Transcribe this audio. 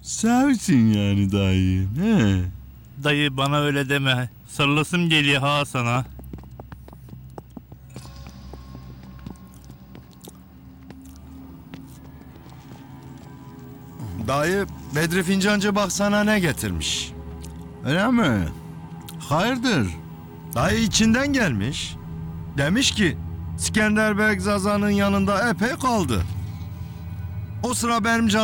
Sevsin yani dayı. He. Dayı bana öyle deme. Sarılasım geliyor ha sana. Dayı Bedri Fincancı bak sana ne getirmiş. Öyle mi? Hayırdır? Dayı içinden gelmiş. Demiş ki İskender Bey Zaza'nın yanında epey kaldı. O sıra benim canım